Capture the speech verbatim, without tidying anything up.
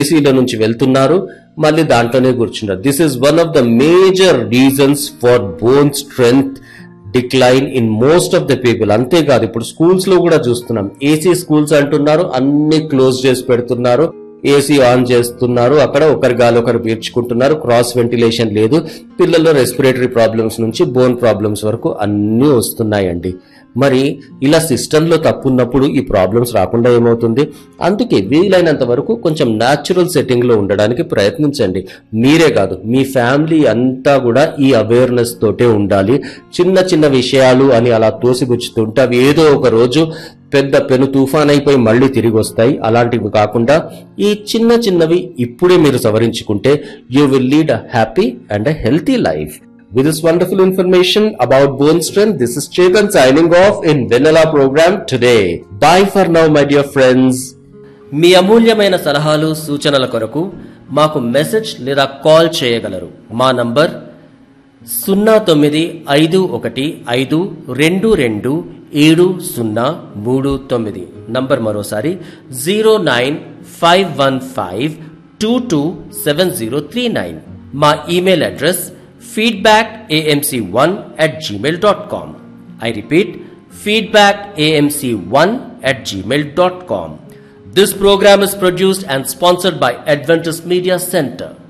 ఏసీల నుంచి వెళ్తున్నారు, మళ్ళీ దాంట్లోనే కూర్చున్నారు. This is one of the major reasons for bone strength decline in most of the people. అంతేకాదు ఇప్పుడు స్కూల్స్ లో కూడా చూస్తున్నాం, ఏసీ స్కూల్స్ అంటున్నారు, అన్ని క్లోజ్ చేసి పెడుతున్నారు, ఏసీ ఆన్ చేస్తున్నారు, అక్కడ ఒకరి గాలి ఒకరు పీల్చుకుంటున్నారు, క్రాస్ వెంటిలేషన్ లేదు, పిల్లల్లో రెస్పిరేటరీ ప్రాబ్లమ్స్ నుంచి బోన్ ప్రాబ్లమ్స్ వరకు అన్నీ వస్తున్నాయండి. మరి ఇలా సిస్టంలో తప్పు ఉన్నప్పుడు ఈ ప్రాబ్లమ్స్ రాకుండా ఏమవుతుంది? అందుకే వీలైనంత వరకు కొంచెం న్యాచురల్ సెట్టింగ్ లో ఉండడానికి ప్రయత్నించండి. మీరే కాదు, మీ ఫ్యామిలీ అంతా కూడా ఈ అవేర్నెస్ తోటే ఉండాలి. చిన్న చిన్న విషయాలు అని అలా తోసిపుచ్చుతుంటే అవి ఏదో ఒక రోజు పెద్ద పెను తుఫాన్ అయిపోయి మళ్ళీ తిరిగి వస్తాయి. అలాంటివి కాకుండా ఈ చిన్న చిన్నవి ఇప్పుడే మీరు సవరించుకుంటే you will lead a happy and a healthy life. With this wonderful information about bone strength, this is Chetan signing off in Vanilla program today. Bye for now, my dear friends. మీ అమూల్యమైన సలహాలు సూచనల కొరకు మాకు message లేదా call చేయగలరు. మా number సున్నా తొమ్మిది ఐదు ఒకటి ఐదు రెండు రెండు ఏడు సున్నా మూడు తొమ్మిది. నంబర్ మరోసారి zero nine five one five two two seven zero three nine. మా email address feedback a m c one at gmail dot com. I repeat, feedback a m c one at gmail dot com. This program is produced and sponsored by Adventist Media Center.